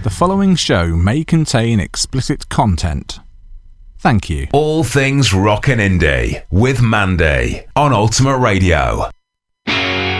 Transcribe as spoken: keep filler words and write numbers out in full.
The following show may contain explicit content. Thank you. All things rock and indie with Mandy on Ultimate Radio.